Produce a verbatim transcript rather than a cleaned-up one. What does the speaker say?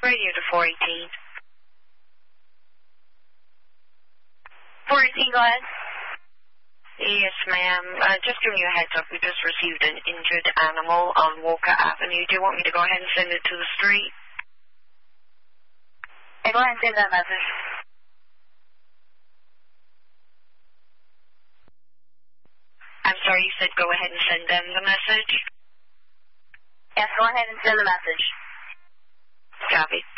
radio to four eighteen. four eighteen, go ahead. Yes, ma'am. Uh, just giving you a heads up, we just received an injured animal on Walker Avenue. Do you want me to go ahead and send it to the street? Hey, go ahead and send that message. I'm sorry, you said go ahead and send them the message? Yes, go ahead and send the message. Copy.